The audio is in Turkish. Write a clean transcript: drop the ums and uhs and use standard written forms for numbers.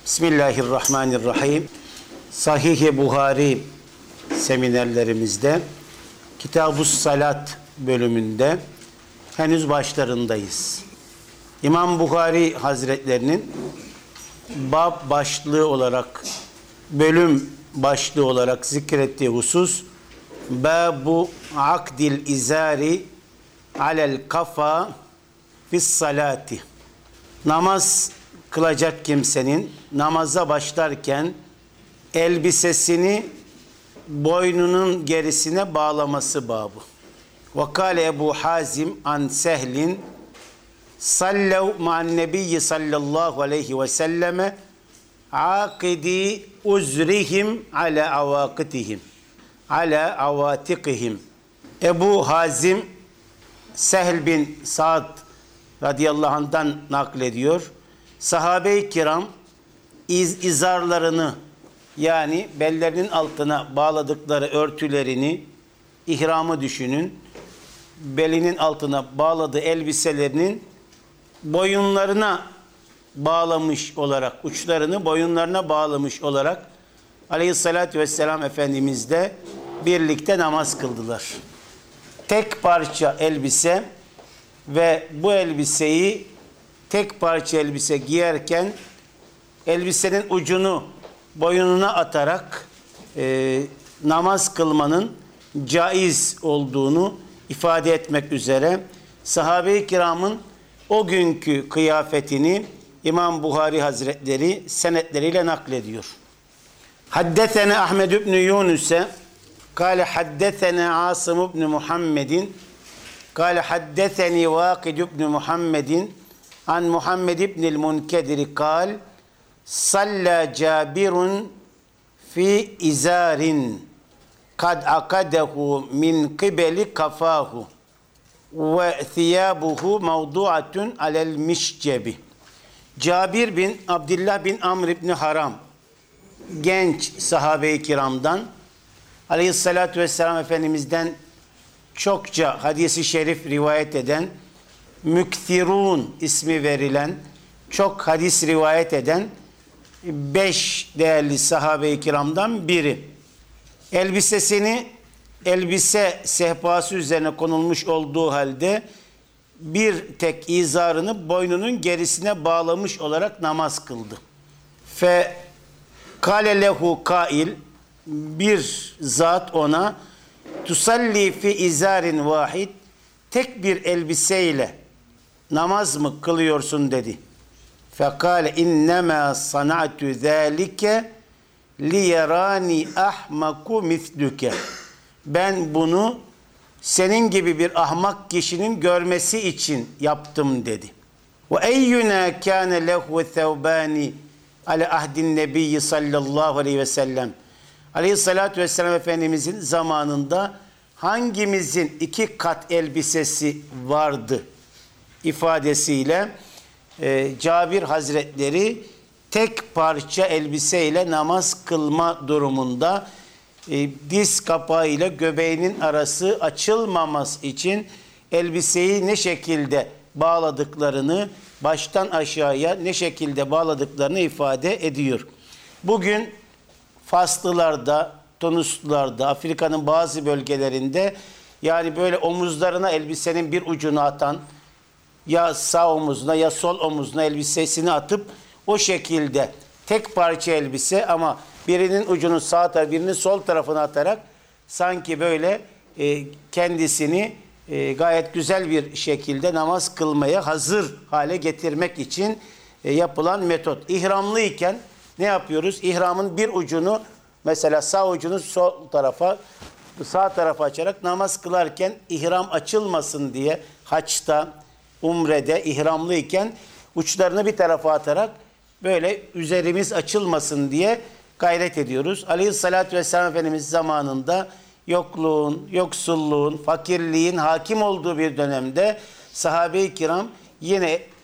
Bismillahirrahmanirrahim. Sahih-i Buhari seminerlerimizde Kitab-ı Salat bölümünde henüz başlarındayız. İmam Buhari Hazretlerinin bab başlığı olarak, bölüm başlığı olarak zikrettiği husus Babu akdil izari alel kafa fis salati. Namaz kılacak kimsenin namaza başlarken elbisesini boynunun gerisine bağlaması babı. Ve kâle Ebu Hazim an Sehlin sallav ma'an nebiyyi sallallahu aleyhi ve selleme âkidi uzrihim ala avâkitihim ala avatikihim. Ebu Hazim Sehl bin Sa'd radıyallahu anh'dan naklediyor. Sahabe-i kiram izarlarını, yani bellerinin altına bağladıkları örtülerini, ihramı düşünün, belinin altına bağladığı elbiselerinin boyunlarına bağlamış olarak, uçlarını boyunlarına bağlamış olarak Aleyhissalatü vesselam Efendimiz'le birlikte namaz kıldılar. Tek parça elbise ve bu elbiseyi tek parça elbise giyerken elbisenin ucunu boynuna atarak namaz kılmanın caiz olduğunu ifade etmek üzere sahabe-i kiramın o günkü kıyafetini İmam Buhari Hazretleri senetleriyle naklediyor. Haddesene Ahmed ibn Yunus'e kâle haddesene Asım ibn Muhammedin kâle haddeseni Vakid ibn Muhammedin an Muhammed ibn'il Munkedir kâl salla Cabirun fi izarin kad akadehu min kibeli kafahu ve thiyabuhu mevdu'atun alel mişcebi. Cabir bin Abdullah bin Amr ibn Haram, genç sahabe-i kiramdan, Aleyhissalatü vesselam Efendimiz'den çokça hadisi şerif rivayet eden, Mükthirun ismi verilen, çok hadis rivayet eden 5 değerli sahabe-i kiramdan biri. Elbisesini elbise sehpası üzerine konulmuş olduğu halde bir tek izarını boynunun gerisine bağlamış olarak namaz kıldı. Fe kâle lehu kail, bir zat ona tusalli fi izarin vahid, tek bir elbiseyle namaz mı kılıyorsun dedi. Fekale innemâ sana'tu zâlike liyerâni ahmaku mislüke. Ben bunu senin gibi bir ahmak kişinin görmesi için yaptım dedi. Ve eyyuna kâne lehu thevbâni ala ahdin nebiyyi sallallahu aleyhi ve sellem. Aleyhissalatü vesselam Efendimizin zamanında hangimizin 2 kat elbisesi vardı ifadesiyle Cabir Hazretleri tek parça elbiseyle namaz kılma durumunda diz kapağı ile göbeğinin arası açılmaması için elbiseyi ne şekilde bağladıklarını, baştan aşağıya ne şekilde bağladıklarını ifade ediyor. Bugün Faslılarda, Tunuslularda, Afrika'nın bazı bölgelerinde yani böyle omuzlarına elbisenin bir ucunu atan, ya sağ omuzuna ya sol omuzuna elbisesini atıp o şekilde tek parça elbise ama birinin ucunu sağ tarafı, birinin sol tarafına atarak sanki böyle kendisini gayet güzel bir şekilde namaz kılmaya hazır hale getirmek için yapılan metot. İhramlıyken ne yapıyoruz? İhramın bir ucunu, mesela sağ ucunu sol tarafa, sağ tarafa açarak namaz kılarken ihram açılmasın diye haçta, umrede ihramlıyken uçlarını bir tarafa atarak böyle üzerimiz açılmasın diye gayret ediyoruz. Aleyhissalatü vesselam Efendimiz zamanında yokluğun, yoksulluğun, fakirliğin hakim olduğu bir dönemde sahabe-i kiram yine